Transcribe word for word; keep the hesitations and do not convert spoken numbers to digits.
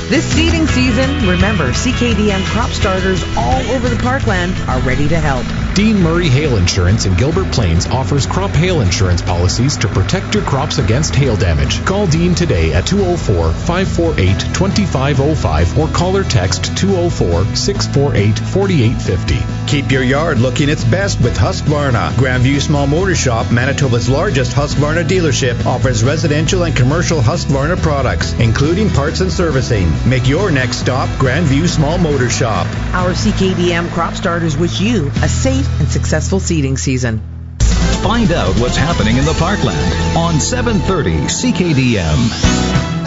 This seeding season, remember, C K D M crop starters all over the parkland are ready to help. Dean Murray Hail Insurance in Gilbert Plains offers crop hail insurance policies to protect your crops against hail damage. Call Dean today at two oh four, five four eight, two five oh five or call or text two oh four, six four eight, four eight five oh. Keep your yard looking its best with Husqvarna. Grandview Small Motor Shop, Manitoba's largest Husqvarna dealership, offers residential and commercial Husqvarna products, including parts and servicing. Make your next stop Grandview Small Motor Shop. Our C K D M crop starters wish you a safe and successful seeding season. Find out what's happening in the Parkland on seven thirty C K D M.